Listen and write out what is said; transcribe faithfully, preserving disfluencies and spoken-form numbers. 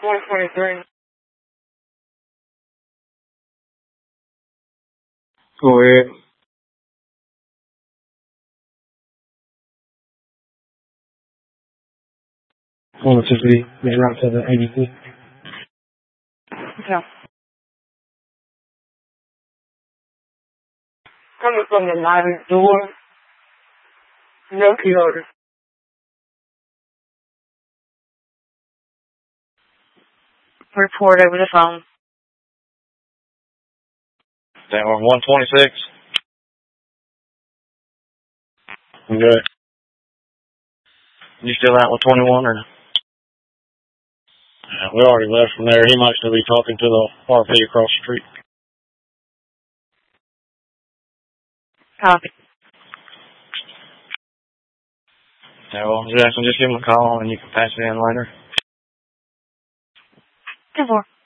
one twenty-three. Go ahead. one two three, make route to the A B C. Yeah. Coming from the ninth door. No key holder. Report over the phone. Tower one twenty-six. Good. You still out with twenty-one or no? Yeah, we already left from there. He might still be talking to the R P across the street. Copy. Yeah, well, Jackson, just give him a call and you can pass me in later. ten four.